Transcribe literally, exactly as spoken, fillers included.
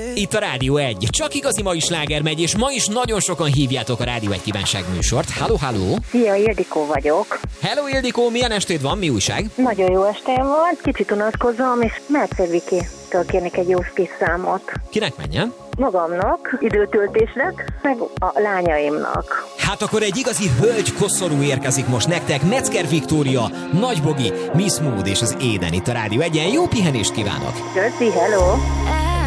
Itt a Rádió egy. Csak igazi mai sláger megy, és ma is nagyon sokan hívjátok a Rádió egy kívánság műsort. Halló, halló! Szia, Ildikó vagyok. Hello, Ildikó, milyen estéd van? Mi újság? Nagyon jó estem van, kicsit unatkozom, és Mercer Viki-től kérnék egy jó kis számot. Kinek menjen? Magamnak, időtöltésnek, meg a lányaimnak. Hát akkor egy igazi hölgy koszorú érkezik most nektek. Metzger Viktória, Nagy Bogi, Miss Mood és az Éden itt a Rádió egyen. Jó pihenést kívánok! Köszi, hello!